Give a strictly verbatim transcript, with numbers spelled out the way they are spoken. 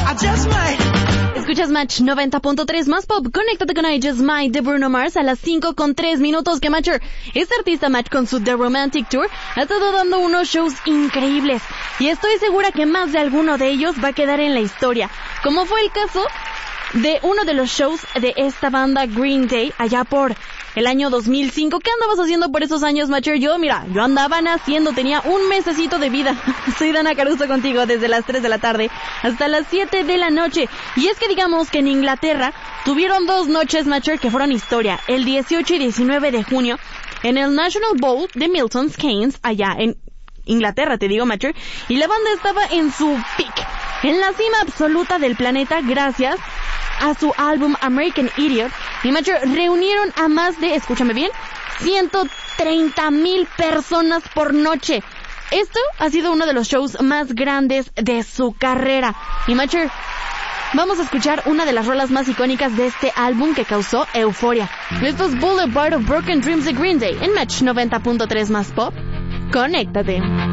I just might. Escuchas Match noventa punto tres más pop. Conéctate con I Just Might de Bruno Mars a las cinco con tres minutos. Que Matcher, este artista Match con su The Romantic Tour ha estado dando unos shows increíbles y estoy segura que más de alguno de ellos va a quedar en la historia, como fue el caso de uno de los shows de esta banda Green Day allá por el año dos mil cinco. ¿Qué andabas haciendo por esos años, Matcher? Yo, mira, yo andaba naciendo, tenía un mesecito de vida. Soy Dana Caruso contigo desde las tres de la tarde hasta las siete de la noche. Y es que digamos que en Inglaterra tuvieron dos noches, Matcher, que fueron historia. El dieciocho y diecinueve de junio en el National Bowl de Milton Keynes, allá en Inglaterra, te digo, Matcher. Y la banda estaba en su peak, en la cima absoluta del planeta, gracias a su álbum American Idiot. Y Matcher, reunieron a más de, escúchame bien, ciento treinta mil personas por noche. Esto ha sido uno de los shows más grandes de su carrera. Y Matcher, vamos a escuchar una de las rolas más icónicas de este álbum que causó euforia. Esto es Boulevard of Broken Dreams de Green Day en Match noventa punto tres más pop. Conéctate.